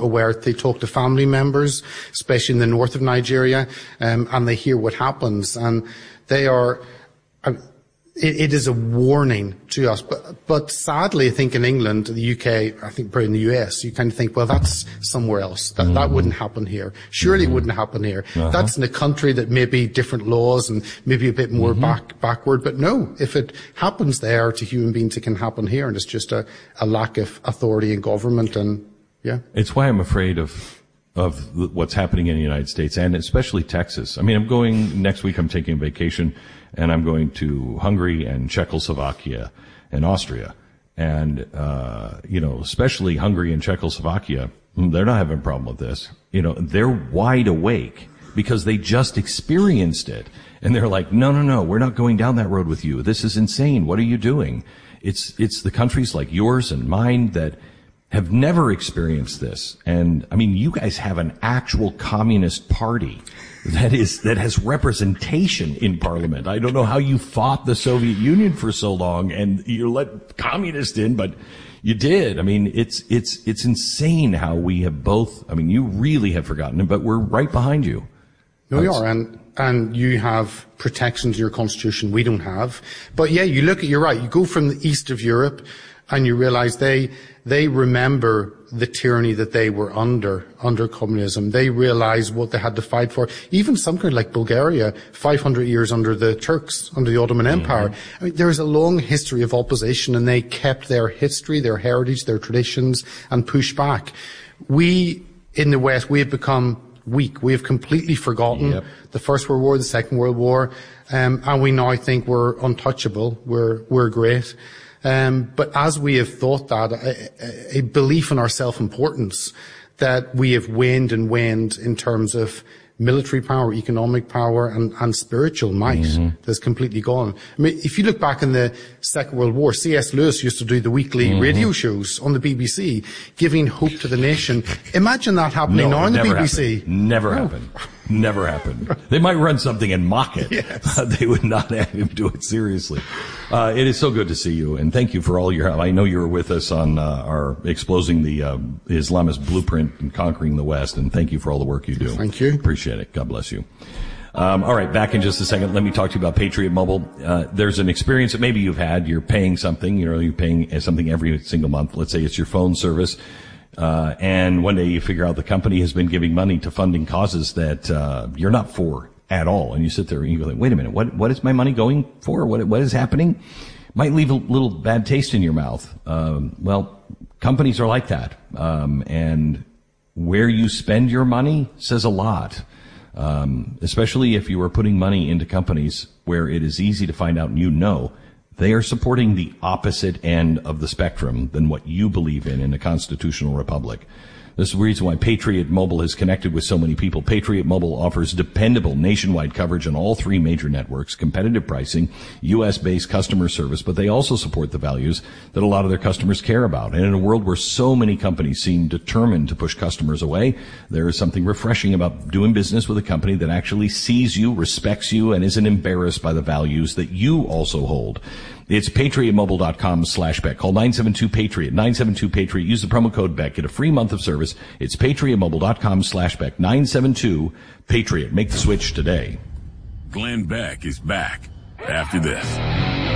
aware. They talk to family members, especially in the north of Nigeria, and they hear what happens. And they are... It is a warning to us, but sadly, I think in England, the UK, I think probably in the US, you kind of think, well, that's somewhere else. That wouldn't happen here. Surely it wouldn't happen here. That's in a country that may be different laws and maybe a bit more backward. But no, if it happens there to human beings, it can happen here, and it's just a lack of authority in government. And yeah, it's why I'm afraid of what's happening in the United States, and especially Texas. I mean, next week I'm taking a vacation, and I'm going to Hungary and Czechoslovakia and Austria. And, especially Hungary and Czechoslovakia, they're not having a problem with this. They're wide awake because they just experienced it. And they're like, no, we're not going down that road with you. This is insane. What are you doing? It's the countries like yours and mine that have never experienced this. And, I mean, you guys have an actual communist party that has representation in parliament. I don't know how you fought the Soviet Union for so long and you let communists in, but you did. I mean, it's insane how we have both, I mean, you really have forgotten it, but we're right behind you. No, we are. And you have protections in your constitution we don't have. But yeah, you're right. You go from the east of Europe and you realize they remember the tyranny that they were under communism. They realize what they had to fight for. Even some country like Bulgaria, 500 years under the Turks, under the Ottoman Empire. I mean, there is a long history of opposition, and they kept their history, their heritage, their traditions, and pushed back. We, in the West, we have become weak. We have completely forgotten the First World War, the Second World War, and we now think we're untouchable. We're great. But as we have thought that, a belief in our self-importance, that we have waned in terms of military power, economic power, and spiritual might, that's completely gone. I mean, if you look back in the Second World War, C.S. Lewis used to do the weekly radio shows on the BBC, giving hope to the nation. Imagine that happening now on the BBC. Never happened. Never happened. They might run something and mock it. Yes. They would not have him do it seriously. It is so good to see you, and thank you for all your help. I know you were with us on our Exposing the Islamist Blueprint and Conquering the West, and thank you for all the work you do. Thank you. Appreciate it. God bless you. All right, back in just a second. Let me talk to you about Patriot Mobile. There's an experience that maybe you've had. You're paying something. You're paying something every single month. Let's say it's your phone service. And one day you figure out the company has been giving money to funding causes that you're not for at all. And you sit there and you go, wait a minute, what is my money going for? What is happening? Might leave a little bad taste in your mouth. Well, companies are like that. And where you spend your money says a lot. Especially if you are putting money into companies where it is easy to find out and they are supporting the opposite end of the spectrum than what you believe in a constitutional republic. This is the reason why Patriot Mobile has connected with so many people. Patriot Mobile offers dependable nationwide coverage on all three major networks, competitive pricing, U.S.-based customer service, but they also support the values that a lot of their customers care about. And in a world where so many companies seem determined to push customers away, there is something refreshing about doing business with a company that actually sees you, respects you, and isn't embarrassed by the values that you also hold. It's patriotmobile.com/bet. Call 972-PATRIOT, 972-PATRIOT. Use the promo code BECK. Get a free month of service. It's patriotmobile.com/bet, 972-PATRIOT. Make the switch today. Glenn Beck is back after this.